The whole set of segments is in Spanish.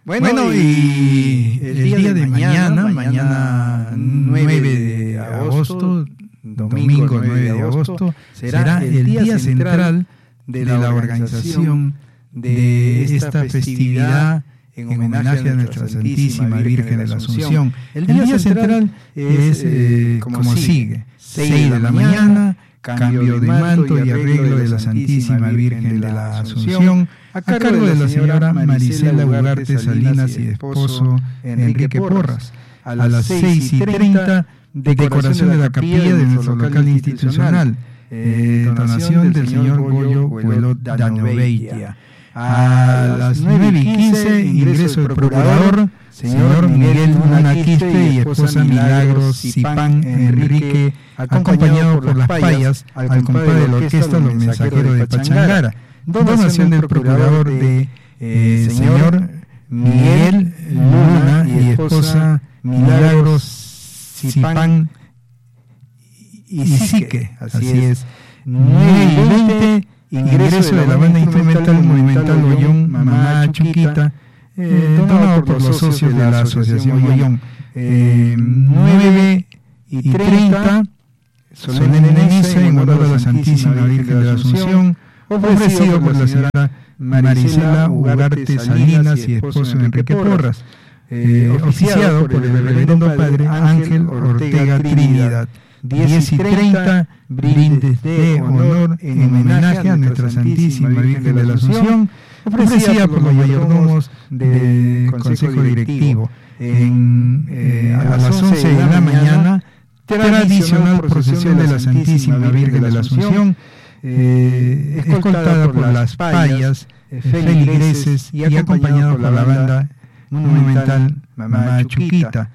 Bueno, y el día de mañana 9 de agosto, domingo 9 de agosto, será el día central de la organización de esta festividad en homenaje a nuestra Santísima Virgen de la Asunción. El día central es como sigue: 6 de la mañana, cambio de manto y arreglo de la Santísima Virgen de la Asunción, a cargo de la señora Marisela Ugarte Salinas y esposo Enrique Porras. A las 6:30, decoración de la capilla de nuestro local institucional, donación del señor Goyo Huelot Dañoveitia. A las 9:15, ingreso del procurador, señor Miguel Luna Quispe y esposa Milagros Zipán Enrique, acompañado por las payas, al compadre de la orquesta Los Mensajeros de Pachangara. Donación del procurador de señor Miguel Luna y esposa Milagros Zipán y Sique, así es. 9:20, ingreso de la banda instrumental monumental Ollón Mamá Chuquita, donado por los socios de la asociación Ollón. 9:30, solemne misa en honor a la Santísima Virgen de la Asunción, ofrecido por la señora Marisela Ugarte Salinas y esposo Enrique Porras, oficiado por el reverendo padre Ángel Ortega Trinidad. 10:30, brindis de honor en homenaje a nuestra Santísima Virgen de la Asunción, ofrecida por los mayordomos del Consejo Directivo. A las 11 de la mañana, tradicional procesión de la Santísima Virgen de la Asunción, escoltada por las payas, feligreses y acompañado por la banda monumental Mamá Chuquita.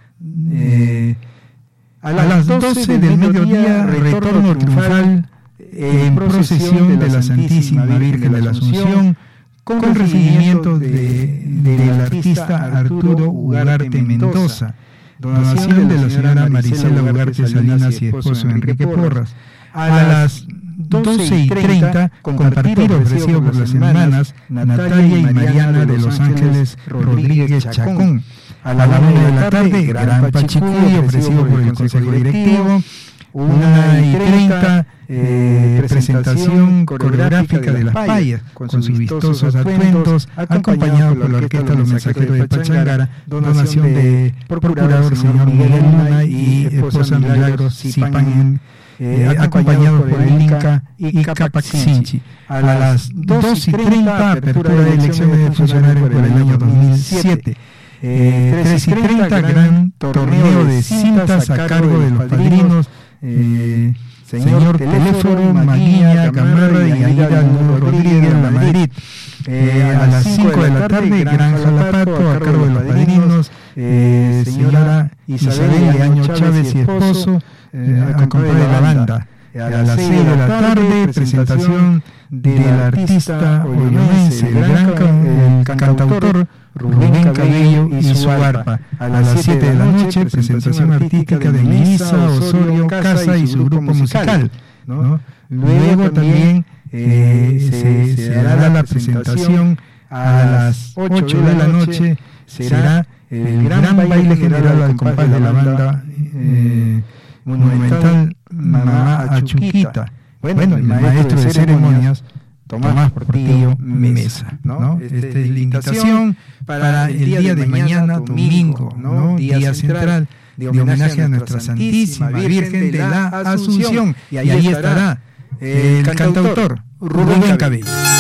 A las 12 del mediodía, retorno triunfal en procesión de la Santísima Virgen de la Asunción, con recibimiento del artista Arturo Ugarte Mendoza. Donación de la señora Marisela Ugarte Salinas y esposo Enrique Porras. A las 12:30, compartir ofrecido por las hermanas Natalia y Mariana de Los Ángeles Rodríguez Chacón. A la 1 de la tarde, gran pachicuy ofrecido por el Consejo Directivo. 1:30, presentación coreográfica de las payas, con sus vistosos atuendos, acompañado por la orquesta Los Mensajeros de Pachangara. Donación de procurador señor Miguel Luna y esposa Milagros Zipán, acompañado por el Inca y Capaxinchi. A las 2:30, apertura de elecciones de funcionarios por el año 2007. 3:30, gran torneo de cintas a cargo de los padrinos señor Teléforo, Maguilla, Gamarra y Aida Nuno Rodríguez, La Madrid. A las 5 de la tarde, gran jalapato a cargo de los padrinos señora Isabel Leaño Chávez y esposo, acompañado de la banda. A las 6 de la tarde, presentación del artista ollonense, el cantautor Rubén Cabello y su arpa. A las 7 de la noche, presentación artística de Melissa Osorio Casa y su grupo musical, ¿no? Luego también se hará la presentación a las 8 de la noche, será el gran baile general al compás de la banda monumental Mamá Chuquita. Bueno, el maestro de ceremonias Tomás Portillo Mesa, ¿no? Esta es la invitación para el día de mañana, domingo, ¿no? Día central de homenaje a nuestra Santísima Virgen de la Asunción. Y ahí estará el cantautor Rubén Cabello.